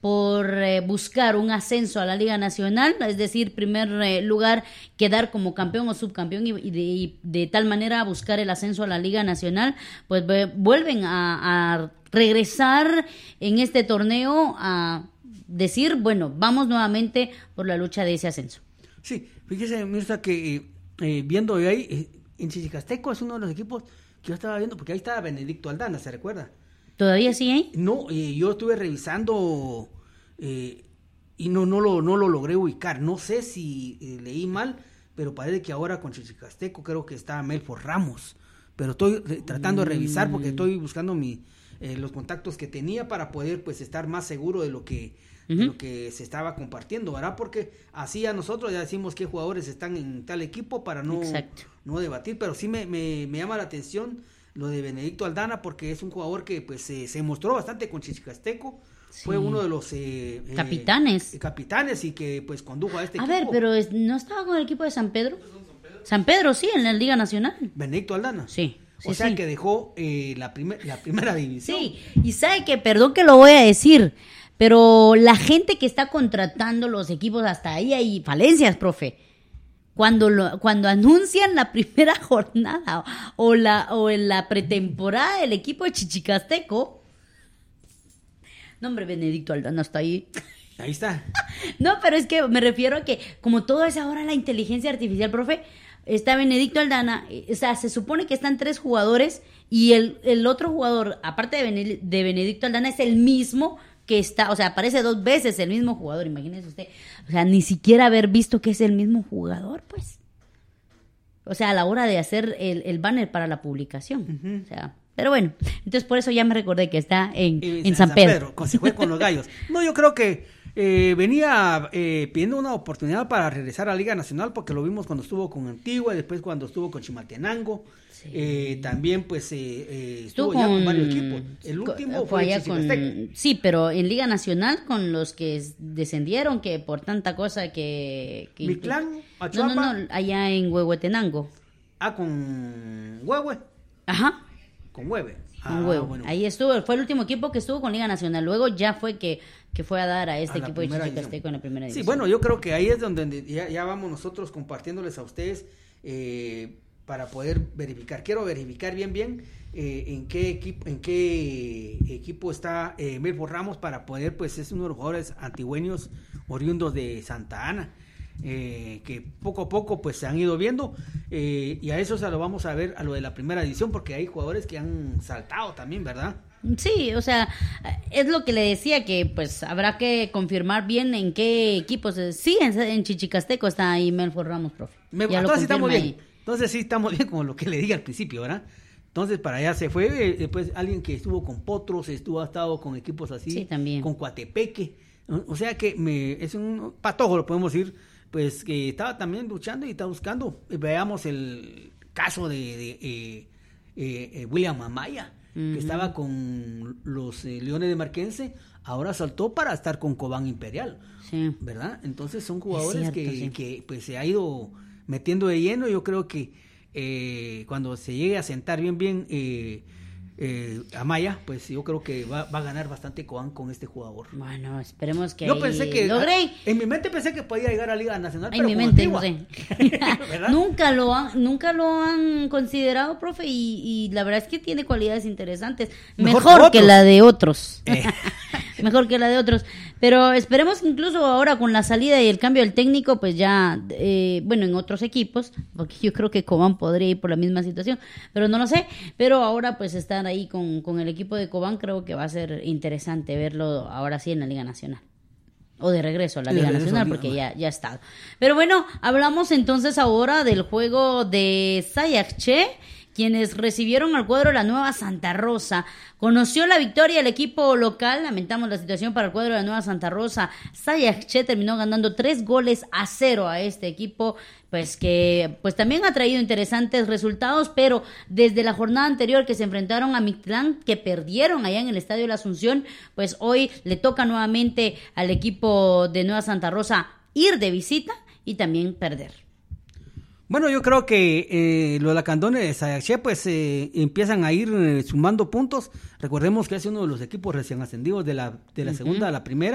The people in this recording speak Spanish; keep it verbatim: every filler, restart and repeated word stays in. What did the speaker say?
por eh, buscar un ascenso a la Liga Nacional, es decir, primer eh, lugar, quedar como campeón o subcampeón y, y, de, y de tal manera buscar el ascenso a la Liga Nacional, pues ve, vuelven a, a regresar en este torneo a decir, bueno, vamos nuevamente por la lucha de ese ascenso. Sí, fíjese, Mirza, que eh, eh, viendo ahí, eh, en Chichicasteco es uno de los equipos que yo estaba viendo, porque ahí estaba Benedicto Aldana, ¿se recuerda? ¿Todavía sí hay? No, eh, yo estuve revisando eh, y no, no, lo, no lo logré ubicar. No sé si eh, leí mal, pero parece que ahora con Chichicasteco creo que está Melford Ramos. Pero estoy eh, tratando de revisar porque estoy buscando mi, eh, los contactos que tenía para poder pues estar más seguro de lo que, uh-huh. de lo que se estaba compartiendo, ¿verdad? Porque así a nosotros ya decimos qué jugadores están en tal equipo para no, no debatir, pero sí me, me, me llama la atención lo de Benedicto Aldana, porque es un jugador que pues eh, se mostró bastante con Chichicasteco, sí. Fue uno de los eh, capitanes eh, capitanes y que pues condujo a este a equipo. A ver, pero es, ¿no estaba con el equipo de San Pedro? San Pedro, San Pedro sí, en la Liga Nacional. Benedicto Aldana. Sí. sí o sea sí. que dejó eh, la, primer, la primera división. Sí, y sabe que, perdón que lo voy a decir, pero la gente que está contratando los equipos, hasta ahí hay falencias, profe. Cuando lo, cuando anuncian la primera jornada o la o en la pretemporada del equipo de Chichicasteco, no, hombre, Benedicto Aldana está ahí. Ahí está. No, pero es que me refiero a que como todo es ahora la inteligencia artificial, profe, está Benedicto Aldana, o sea, se supone que están tres jugadores y el, el otro jugador, aparte de, Bened, de Benedicto Aldana, es el mismo que está, o sea, aparece dos veces el mismo jugador, imagínese usted, o sea, ni siquiera haber visto que es el mismo jugador, pues, o sea, a la hora de hacer el, el banner para la publicación, uh-huh. o sea, pero bueno, entonces por eso ya me recordé que está en, en, en San, San Pedro. Pedro, se fue con los Gallos. No, yo creo que eh, venía eh, pidiendo una oportunidad para regresar a la Liga Nacional, porque lo vimos cuando estuvo con Antigua, y después cuando estuvo con Chimaltenango. Sí. Eh, también pues eh, eh, estuvo, estuvo ya con, con varios equipos. El último fue, fue allá con, sí, pero en Liga Nacional con los que descendieron, que por tanta cosa que, que Mictlán, Achuapa. No, no, no, allá en Huehuetenango. Ah, con Huehue. Ajá. Con Huehue. Ah, con Huehue. Bueno. Ahí estuvo, fue el último equipo que estuvo con Liga Nacional. Luego ya fue que, que fue a dar a este a equipo de Chichicasteco en la primera división. Sí, bueno, yo creo que ahí es donde ya, ya vamos nosotros compartiéndoles a ustedes eh, para poder verificar. Quiero verificar bien, bien eh, en qué equipo, en qué equipo está eh, Melford Ramos, para poder, pues es uno de los jugadores antigüeños oriundos de Santa Ana. Eh, que poco a poco pues se han ido viendo eh, y a eso se lo vamos a ver a lo de la primera división, porque hay jugadores que han saltado también, ¿verdad? Sí, o sea, es lo que le decía, que pues habrá que confirmar bien en qué equipos. Sí, en, en Chichicasteco está ahí Melford Ramos, profe. Me, entonces sí estamos bien, ahí. entonces sí estamos bien con lo que le dije al principio, ¿verdad? Entonces para allá se fue, eh, después alguien que estuvo con Potros, estuvo, ha estado con equipos así, sí, también. Con Coatepeque, o sea que me, es un patojo, lo podemos decir, pues que estaba también luchando y está buscando. Veamos el caso de, de eh, eh, William Amaya, uh-huh. que estaba con los eh, Leones de Marquense, ahora saltó para estar con Cobán Imperial, sí. ¿verdad? Entonces son jugadores cierto, que, sí. que pues se ha ido metiendo de lleno. Yo creo que eh, cuando se llegue a sentar bien, bien eh, eh, Amaya, pues yo creo que va, va a ganar bastante Cobán con este jugador. Bueno, esperemos que yo pensé que logré. En mi mente pensé que podía llegar a Liga Nacional, en pero mi mente no sé. nunca lo han nunca lo han considerado, profe, y, y la verdad es que tiene cualidades interesantes, mejor, mejor que, que la de otros. Eh. Mejor que la de otros, pero esperemos que incluso ahora con la salida y el cambio del técnico, pues ya, eh, bueno, en otros equipos, porque yo creo que Cobán podría ir por la misma situación, pero no lo sé, pero ahora pues estar ahí con, con el equipo de Cobán, creo que va a ser interesante verlo ahora sí en la Liga Nacional. O de regreso a la Liga Nacional, porque ya, ya ha estado. Pero bueno, hablamos entonces ahora del juego de Sayache, quienes recibieron al cuadro de la Nueva Santa Rosa. Conoció la victoria el equipo local, lamentamos la situación para el cuadro de la Nueva Santa Rosa. Sayache terminó ganando tres goles a cero a este equipo, pues que pues también ha traído interesantes resultados, pero desde la jornada anterior que se enfrentaron a Mictlán, que perdieron allá en el Estadio La Asunción, pues hoy le toca nuevamente al equipo de Nueva Santa Rosa ir de visita y también perder. Bueno, yo creo que eh, los lacandones de Sayache pues eh, empiezan a ir eh, sumando puntos. Recordemos que es uno de los equipos recién ascendidos de la, de la uh-huh. segunda a la primera.